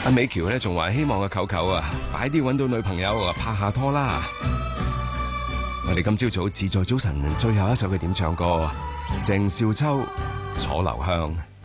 阿美喬咧仲話希望阿舅舅啊，快啲揾到女朋友啊，拍下拖啦。我哋今朝早自在早晨最後一首嘅點唱歌，鄭少秋楚留香。